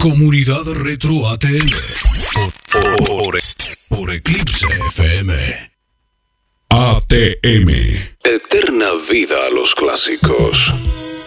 Comunidad Retro ATM. Por Eclipse FM. ATM. Eterna vida a los clásicos.